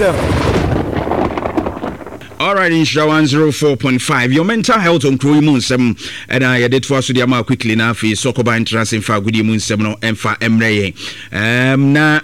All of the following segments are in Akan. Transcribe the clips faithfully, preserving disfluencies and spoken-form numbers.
All right, in show one oh four point five. Your mental health on Crew Moon seven, and I did for so the amount quickly now for Sokoba entrance in for good moon seven and for Emre. Um, na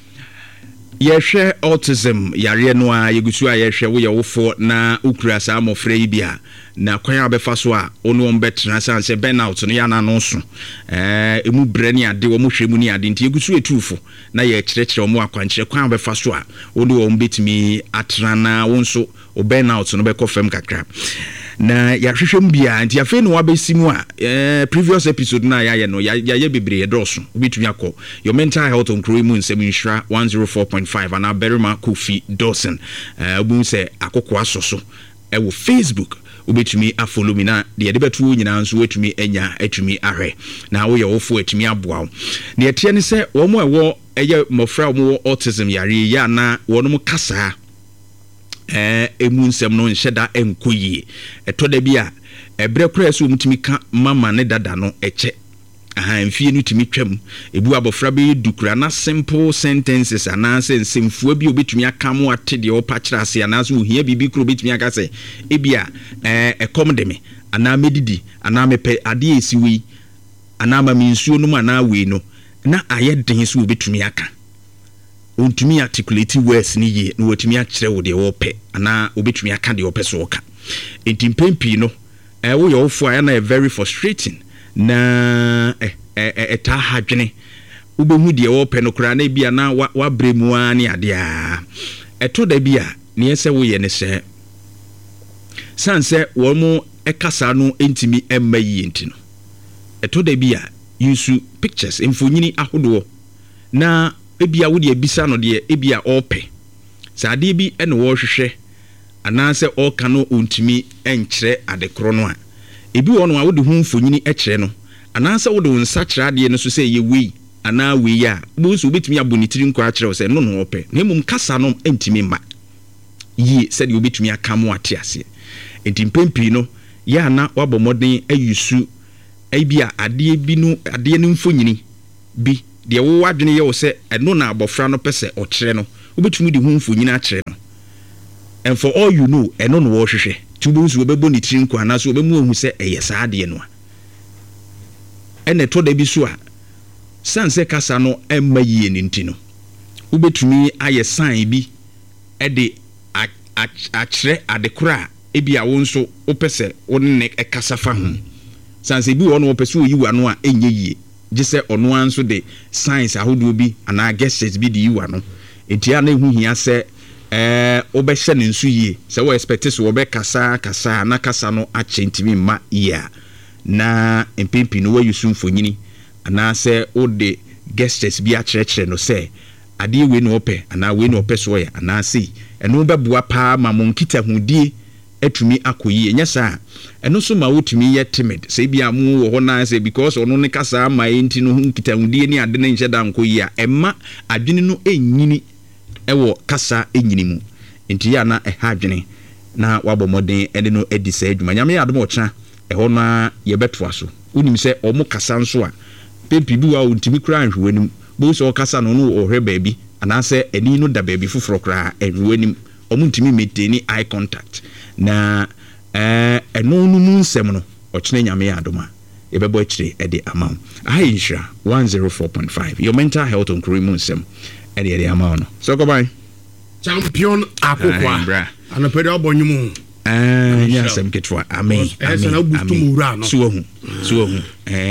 yɛhwɛ autism yare no a yegusu a yɛhwɛ wo yɛ wofo na ukura sa amofra yi bia na kwan abefa so a ono on betra san se burnout no ya na no so eh emu bre ne ade wo mo hwɛ mu ne ade nti yegusu etufo na yɛ kyerɛkyerɛ mo akwankyerɛ kwan abefa so a ono on betimi atra na wo nso o burnout no be kɔ fam kakra na yahwehwem bia nti afi no wabesi mu a eh previous episode na ya ye no ya ye bebre edroso obetumi akɔ your mental health on Crew Moon seven Insura one oh four point five and Berima Kofi Dawson eh obu se akokɔ asoso e wo Facebook obetumi afollow me na de de betu nyina nso wetumi enya atumi ahwe na wo ye wofo atumi aboa na yetie ne se wo mo ewo eye mofra wo autism yare ya na wono mo kasa eh emu nsem no nhyeda enkoyie etoda bi a ebre kura so mutumi ka mama ne dada no eche aha mfie no tumi twam ebu abofra be dukura na simple sentences ananse nsemfua bi obetumi aka mo ate de opa kira ase ananse ohia bibi kuro betumi aka se ebia eh ekom de me ana medidi ana mepe ade esiwi ana ma minsuo no ma na we no na aye den so obetumi aka ontumi articulate words ni ye no otumi akire wo de wo pe ana obetumi aka de ope so oka entimpempi no eh wo yo fo aya na very frustrating na eh eh eta hadwene ubehu de wo pe no kra na bia na wa bremu ani ade a eto da bia ne yese wo ye ne se sanse wo mu ekasa no entimi emma yi entino eto da bia yusu pictures emfonyini ahodo na ebia wo de abisa no de ebia ope sade bi ene wo hwehwe ananse oka no ontimi enkyere adekoro no a ebi wo no a wo de hu mfonyini ekyere no ananse wo de nsa kyere ade no so se ye wei ana wei a bo so obetimi abonitiri nkwa akyere se no no ope na mum kasa no entimi ma yi se de obetimi akamo ate ase entimpempi no ya na wabomoden ayusu ebia ade bi no ade no mfonyini bi de wo wadwene ye wo se eno na abofra no pese o kyere no obetumi de hu mfonyina kyere no and for all you know eno no wo hwehwe tubu so bebo ni tiri nkwa na so obemu ohu se eye saa de no a ene to da bi so a sanse kasa no emma yie ni ntino obetumi aye sign bi e de a kyere adekora ebia wo nso opese wo ne ekasa fa hu sanse bi wo no opese oyiwa no a enye yie gise ono anso de science ahodo bi ana guesses bi di yiwa no etia na ehu hia se eh obehye ne nsu yie se wo expect so obe kasa kasa na kasa no ache ntimi ma ya na empimpi no wayusu mfonyini ana se o de guesses bi akyerɛkyerɛ no se ade we no ope ana we no ope so ya ana se eno bɛboa pa ma monkita hudie atumi akoyi enya saa eno so ma wotumi ye timid se bia mu wo ho na se because ono ne kasa ma enti no nkita hudie ni ade na nhyɛ da nkoyi a emma adwene no enyini ewo kasa enyini mu enti ya na eha adwene na wabomoden ede no edi sa adwuma nyame ya adom ocha eho na ye betoa so unim se omo kasa nso a pepi bi wa ontimi kra anhwenim bo so kasa no no ohwe baabi anase eni no da baabi foforo kra anhwenim omo ntimi maintain eye contact na eh eno no mu nsem no ochene nyame ya adom a ye bebo akire ede amount ayi Insura one oh four point five your mental health on Crew Moon nsem ede ede amount no so go bye champion akokwa anapede obonyumu eh nya sem ketwa amen amen so hu so hu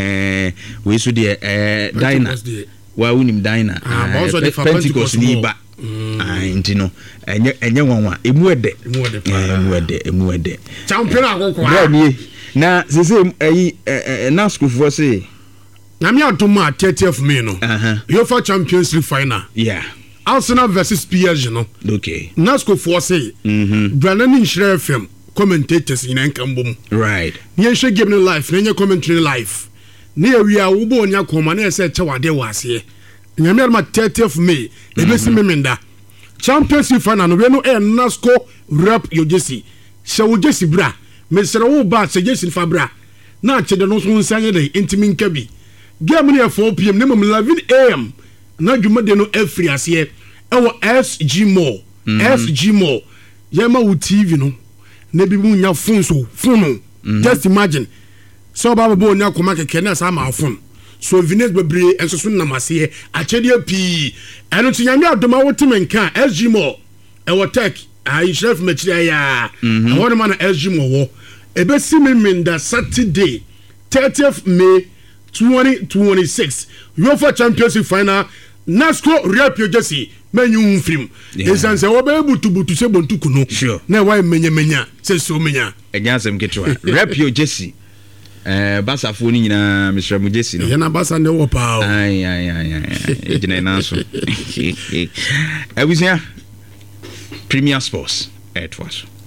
eh we so de eh dina wa unim dina Pentecost ni ba ah intino enye enye nwanwa emu ede emu ede emu ede champion akokwa na sese ayi na school for say na me atoma thirtieth May no UEFA Champions League final yeah Arsenal versus P S G no okay Nasco for say mhm Brandon Insura F M commentators in Enkambom right ye hwe game no live na nye commentary live na ewia wo bo onya koma na ese che wade wase nyame ma thirtieth May e be si memenda Champions League final no we no e Nasco rap yo jesi se wo jesi bra me sere wo ba se jesi fa bra na che de no so nsanye de intimi nka bi game no four p m na mom eleven a m na dwuma de no afri ase e wo S G Mall S G Mall yema wo T V no na bi mu nya phone so phone just imagine so baba bo nya koma keke na sa ma phone so Venus bebre enso so namase achede pi eno ti nyame adoma wo temenka S G Mall e wo tech I chef machire ya e wo man S G Mall wo e be simemenda Saturday thirtieth May twenty twenty-six UEFA Championship final Nasco Rapio Jesse menyu film esan se wo be butu butu se bontu kuno na why menya menya se so menya enya sem ketwa Rapio Jesse eh basa fo ni nyina Mister Mujesi no yana basa ne wo pa ai ai ai ai ejina na so e busia Premier Sports et was